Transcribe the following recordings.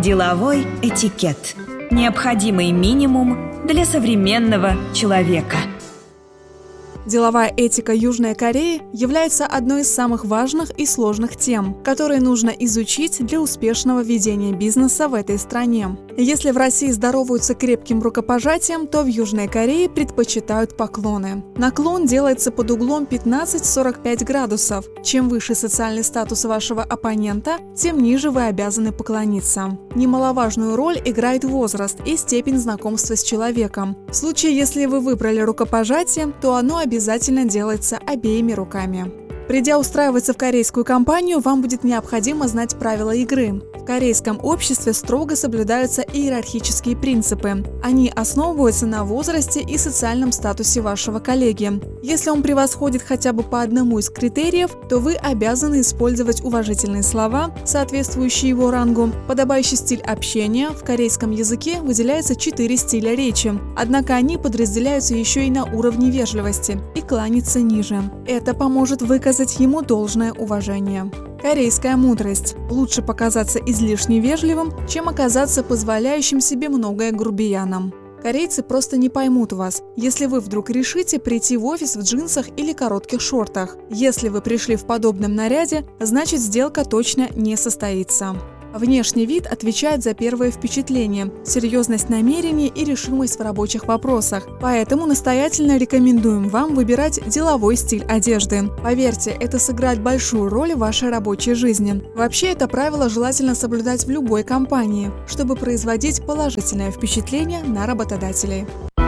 Деловой этикет. Необходимый минимум для современного человека. Деловая этика Южной Кореи является одной из самых важных и сложных тем, которые нужно изучить для успешного ведения бизнеса в этой стране. Если в России здороваются крепким рукопожатием, то в Южной Корее предпочитают поклоны. Наклон делается под углом 15-45 градусов. Чем выше социальный статус вашего оппонента, тем ниже вы обязаны поклониться. Немаловажную роль играет возраст и степень знакомства с человеком. В случае, если вы выбрали рукопожатие, то оно обязательно делается обеими руками. Придя устраиваться в корейскую компанию, вам будет необходимо знать правила игры. В корейском обществе строго соблюдаются иерархические принципы. Они основываются на возрасте и социальном статусе вашего коллеги. Если он превосходит хотя бы по одному из критериев, то вы обязаны использовать уважительные слова, соответствующие его рангу. Подобающий стиль общения в корейском языке выделяется 4 стиля речи, однако они подразделяются еще и на уровне вежливости и кланяться ниже. Это поможет выказать ему должное уважение. Корейская мудрость. Лучше показаться излишне вежливым, чем оказаться позволяющим себе многое грубияном. Корейцы просто не поймут вас, если вы вдруг решите прийти в офис в джинсах или коротких шортах. Если вы пришли в подобном наряде, значит сделка точно не состоится. Внешний вид отвечает за первое впечатление, серьезность намерений и решимость в рабочих вопросах. Поэтому настоятельно рекомендуем вам выбирать деловой стиль одежды. Поверьте, это сыграет большую роль в вашей рабочей жизни. Вообще, это правило желательно соблюдать в любой компании, чтобы производить положительное впечатление на работодателей.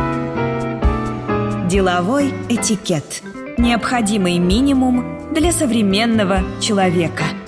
Деловой этикет. Необходимый минимум для современного человека.